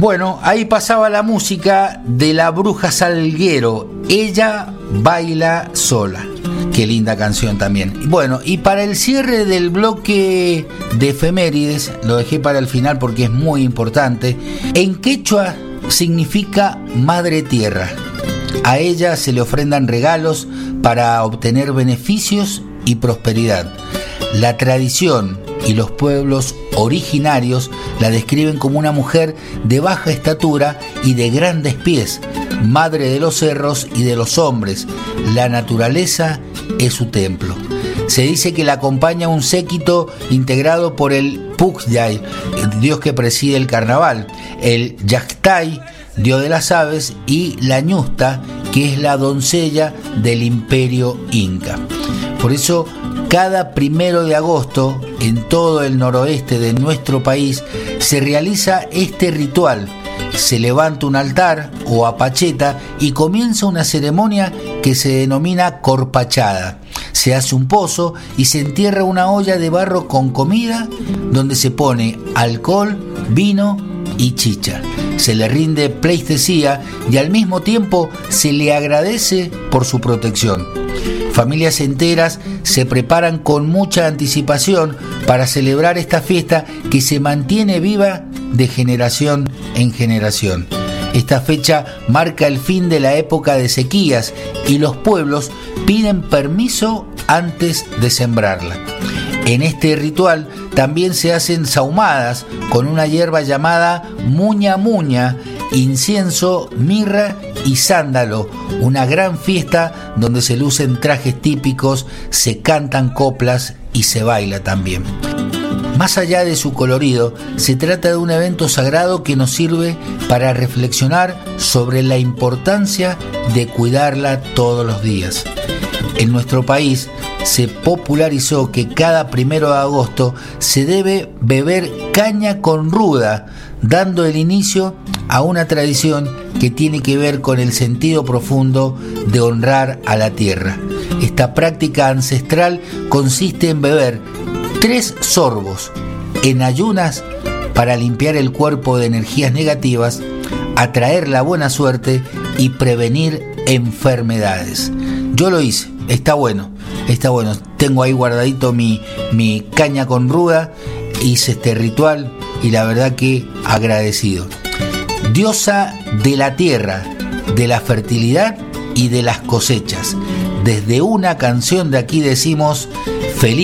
Bueno, ahí pasaba la música de La Bruja Salguero, Ella baila sola. Qué linda canción también. Bueno, y para el cierre del bloque de efemérides, lo dejé para el final porque es muy importante, en quechua significa Madre Tierra. A ella se le ofrendan regalos para obtener beneficios y prosperidad. La tradición y los pueblos originarios la describen como una mujer de baja estatura y de grandes pies, madre de los cerros y de los hombres. La naturaleza es su templo. Se dice que la acompaña un séquito integrado por el Pucllay, el dios que preside el carnaval, el Yactay, dios de las aves, y la Ñusta, que es la doncella del imperio inca. Por eso, cada 1 de agosto, en todo el noroeste de nuestro país, se realiza este ritual. Se levanta un altar o apacheta y comienza una ceremonia que se denomina corpachada. Se hace un pozo y se entierra una olla de barro con comida donde se pone alcohol, vino y chicha. Se le rinde pleitesía y al mismo tiempo se le agradece por su protección. Familias enteras se preparan con mucha anticipación para celebrar esta fiesta que se mantiene viva de generación en generación. Esta fecha marca el fin de la época de sequías y los pueblos piden permiso antes de sembrarla. En este ritual también se hacen sahumadas con una hierba llamada muña muña, incienso, mirra y sándalo, una gran fiesta donde se lucen trajes típicos, se cantan coplas y se baila también. Más allá de su colorido, se trata de un evento sagrado que nos sirve para reflexionar sobre la importancia de cuidarla todos los días. En nuestro país se popularizó que cada 1 de agosto se debe beber caña con ruda, dando el inicio a una tradición que tiene que ver con el sentido profundo de honrar a la tierra. Esta práctica ancestral consiste en beber 3 sorbos en ayunas para limpiar el cuerpo de energías negativas, atraer la buena suerte y prevenir enfermedades. Yo lo hice, está bueno. Tengo ahí guardadito mi caña con ruda, hice este ritual y la verdad que agradecido. Diosa de la tierra, de la fertilidad y de las cosechas. Desde una canción de aquí decimos: